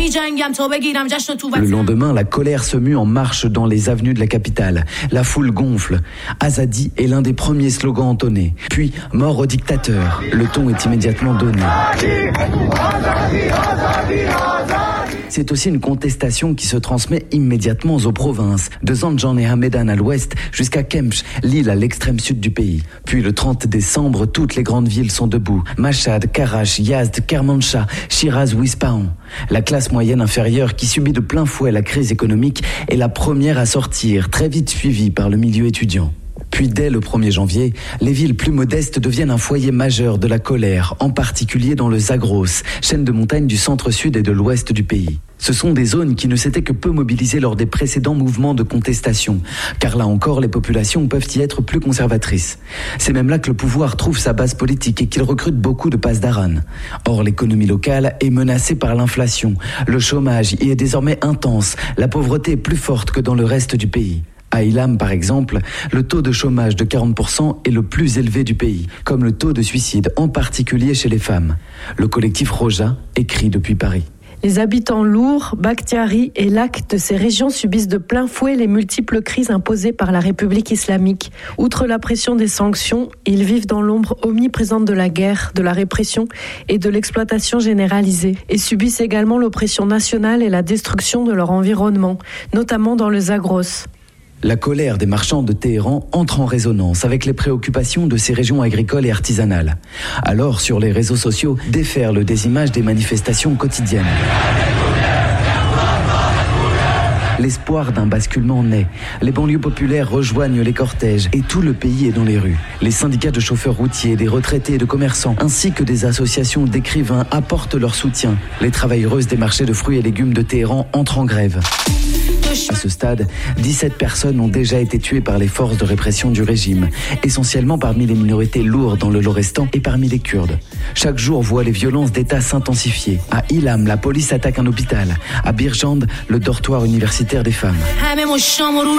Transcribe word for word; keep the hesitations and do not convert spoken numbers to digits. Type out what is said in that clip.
Le lendemain, la colère se mue en marche dans les avenues de la capitale. La foule gonfle. Azadi est l'un des premiers slogans entonnés. Puis, mort au dictateur. Le ton est immédiatement donné. C'est aussi une contestation qui se transmet immédiatement aux provinces, de Zanjan et Hamedan à l'ouest jusqu'à Kemch, l'île à l'extrême sud du pays. Puis le trente décembre, toutes les grandes villes sont debout. Mashhad, Karach, Yazd, Kermanshah, Shiraz ou Ispahan. La classe moyenne inférieure qui subit de plein fouet la crise économique est la première à sortir, très vite suivie par le milieu étudiant. Puis dès le premier janvier, les villes plus modestes deviennent un foyer majeur de la colère, en particulier dans le Zagros, chaîne de montagnes du centre-sud et de l'ouest du pays. Ce sont des zones qui ne s'étaient que peu mobilisées lors des précédents mouvements de contestation, car là encore les populations peuvent y être plus conservatrices. C'est même là que le pouvoir trouve sa base politique et qu'il recrute beaucoup de pasdaran. Or l'économie locale est menacée par l'inflation, le chômage y est désormais intense, la pauvreté est plus forte que dans le reste du pays. À Ilam, par exemple, le taux de chômage de quarante pour cent est le plus élevé du pays, comme le taux de suicide, en particulier chez les femmes. Le collectif Roja écrit depuis Paris. Les habitants lourds, Bakhtiari et Lak de ces régions subissent de plein fouet les multiples crises imposées par la République islamique. Outre la pression des sanctions, ils vivent dans l'ombre omniprésente de la guerre, de la répression et de l'exploitation généralisée, et subissent également l'oppression nationale et la destruction de leur environnement, notamment dans le Zagros. La colère des marchands de Téhéran entre en résonance avec les préoccupations de ces régions agricoles et artisanales. Alors, sur les réseaux sociaux, déferlent des images des manifestations quotidiennes. L'espoir d'un basculement naît. Les banlieues populaires rejoignent les cortèges et tout le pays est dans les rues. Les syndicats de chauffeurs routiers, des retraités et de commerçants, ainsi que des associations d'écrivains apportent leur soutien. Les travailleuses des marchés de fruits et légumes de Téhéran entrent en grève. À ce stade, dix-sept personnes ont déjà été tuées par les forces de répression du régime, essentiellement parmi les minorités lourdes dans le Lorestan et parmi les Kurdes. Chaque jour voit les violences d'État s'intensifier. À Ilam, la police attaque un hôpital. À Birjand, le dortoir universitaire des femmes.